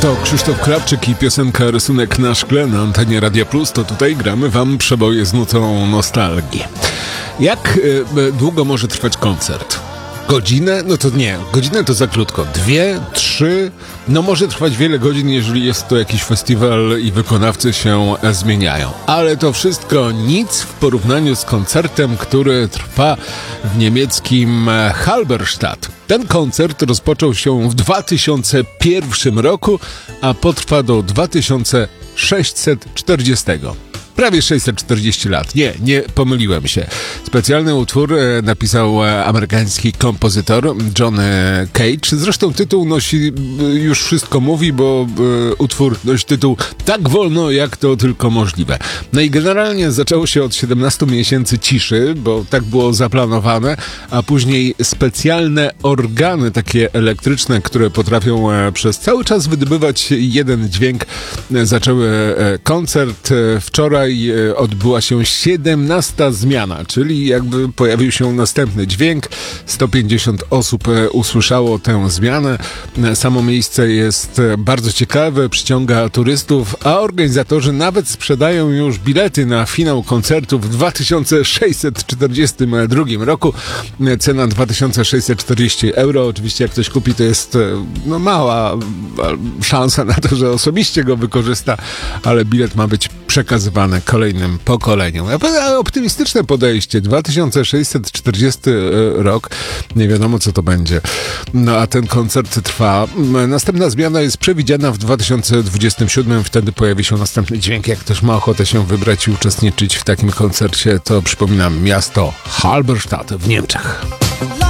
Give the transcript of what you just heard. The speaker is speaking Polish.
To Krzysztof Krawczyk i piosenka Rysunek na szkle na antenie Radia Plus. To tutaj gramy wam przeboje z nutą nostalgii. Jak długo może trwać koncert? Godzinę? No to nie. Godzinę to za krótko. 2, 3, no może trwać wiele godzin, jeżeli jest to jakiś festiwal i wykonawcy się zmieniają. Ale to wszystko nic w porównaniu z koncertem, który trwa w niemieckim Halberstadt. Ten koncert rozpoczął się w 2001 roku, a potrwa do 2640. Prawie 640 lat. Nie pomyliłem się. Specjalny utwór napisał amerykański kompozytor John Cage. Zresztą tytuł już wszystko mówi, bo utwór nosi tytuł Tak wolno, jak to tylko możliwe. No i generalnie zaczęło się od 17 miesięcy ciszy, bo tak było zaplanowane, a później specjalne organy, takie elektryczne, które potrafią przez cały czas wydobywać jeden dźwięk, zaczęły koncert. Wczoraj odbyła się 17. zmiana, czyli jakby pojawił się następny dźwięk. 150 osób usłyszało tę zmianę. Samo miejsce jest bardzo ciekawe, przyciąga turystów, a organizatorzy nawet sprzedają już bilety na finał koncertu w 2642 roku. Cena 2640 euro. Oczywiście jak ktoś kupi, to jest mała szansa na to, że osobiście go wykorzysta, ale bilet ma być przekazywany kolejnym pokoleniom. Optymistyczne podejście. 2640 rok. Nie wiadomo, co to będzie. No a ten koncert trwa. Następna zmiana jest przewidziana w 2027. Wtedy pojawi się następny dźwięk. Jak ktoś ma ochotę się wybrać i uczestniczyć w takim koncercie, to przypominam, miasto Halberstadt w Niemczech.